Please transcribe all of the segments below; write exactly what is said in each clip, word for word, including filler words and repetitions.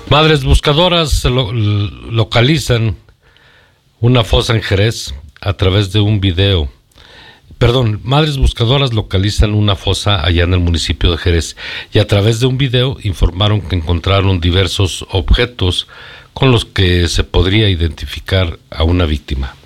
Madres buscadoras lo, localizan una fosa en Jerez a través de un video. Perdón, madres buscadoras localizan una fosa allá en el municipio de Jerez y a través de un video informaron que encontraron diversos objetos con los que se podría identificar a una víctima.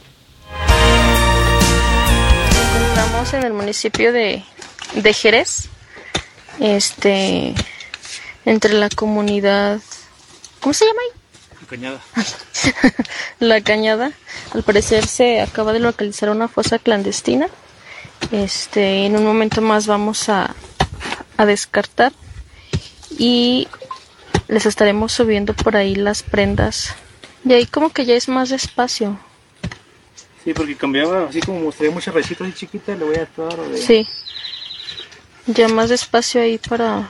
Nos encontramos en el municipio de, de Jerez, este, entre la comunidad, ¿cómo se llama ahí? La Cañada. La Cañada. Al parecer se acaba de localizar una fosa clandestina. Este, en un momento más vamos a, a descartar y les estaremos subiendo por ahí las prendas. Y ahí como que ya es más despacio. Sí, porque cambiaba, así como mostré muchas rayitas así chiquitas, le voy a dar o de... Sí. Ya más despacio ahí para...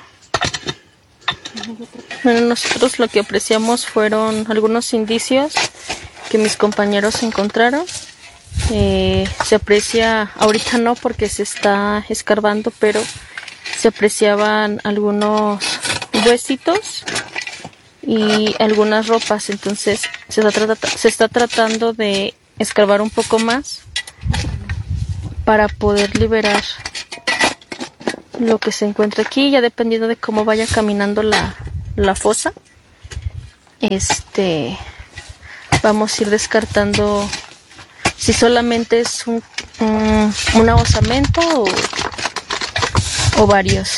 Bueno, nosotros lo que apreciamos fueron algunos indicios que mis compañeros encontraron. Eh, se aprecia, ahorita no porque se está escarbando, pero se apreciaban algunos huesitos y algunas ropas. Entonces se está, trat- se está tratando de escarbar un poco más para poder liberar lo que se encuentra aquí, ya dependiendo de cómo vaya caminando la, la fosa. Este, vamos a ir descartando si solamente es un, un, una osamenta o, o varios.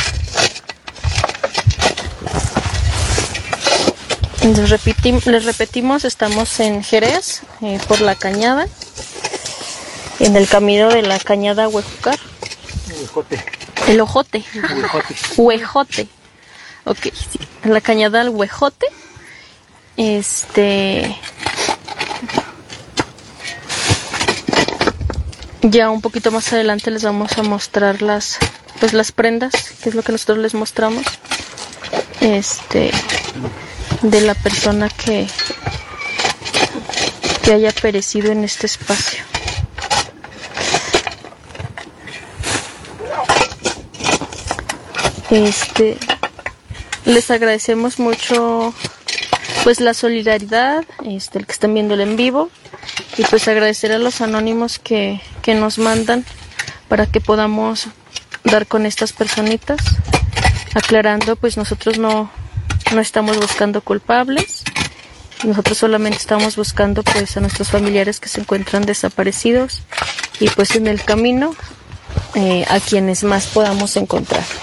Les, repetim, les repetimos, estamos en Jerez, eh, por la Cañada, en el camino de la Cañada Huejucar. Huejote. El Ojote. Huejote. Huejote. Ok, sí. En la Cañada del Huejote. Este... Ya un poquito más adelante les vamos a mostrar las, pues las prendas, que es lo que nosotros les mostramos, este, de la persona que, que haya perecido en este espacio. Este, les agradecemos mucho, pues la solidaridad, este, el que están viendo el en vivo. Y pues agradecer a los anónimos que, que nos mandan para que podamos dar con estas personitas, aclarando, pues nosotros no, no estamos buscando culpables, nosotros solamente estamos buscando pues a nuestros familiares que se encuentran desaparecidos y pues en el camino eh, a quienes más podamos encontrar.